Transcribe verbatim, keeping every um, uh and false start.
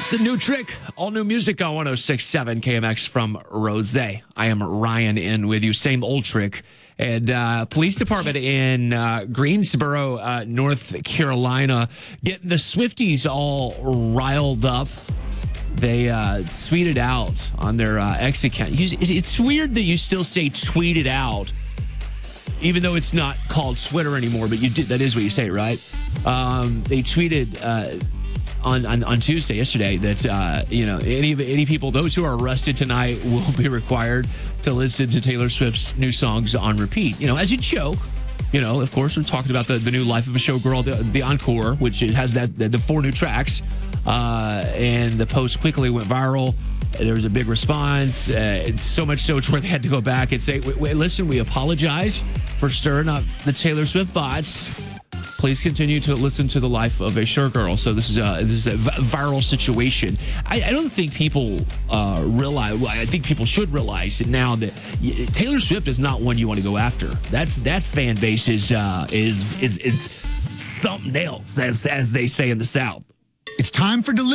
It's a new trick. All new music on one oh six point seven K M X from Rose. I am Ryan in with you. Same old trick. And uh, police department in uh, Greensboro, uh, North Carolina, getting the Swifties all riled up. They uh, tweeted out on their uh, X account. It's weird that you still say tweeted out, even though it's not called Twitter anymore, but you did, that is what you say, right? Um, they tweeted uh, on, on on Tuesday, yesterday, that uh, you know any any people, those who are arrested tonight, will be required to listen to Taylor Swift's new songs on repeat. You know, as a joke. You know, of course, we're talking about the, the new Life of a Showgirl, the, the Encore, which it has that the, the four new tracks. Uh, and the post quickly went viral. There was a big response, uh, so much so to where they had to go back and say, wait, wait, listen, we apologize for stirring up the Taylor Swift bots. Please continue to listen to the Life of a Showgirl. So this is a this is a v- viral situation. I, I don't think people uh, realize. Well, I think people should realize now that Taylor Swift is not one you want to go after. That that fan base is uh, is is is something else, as as they say in the South. It's time for delivery.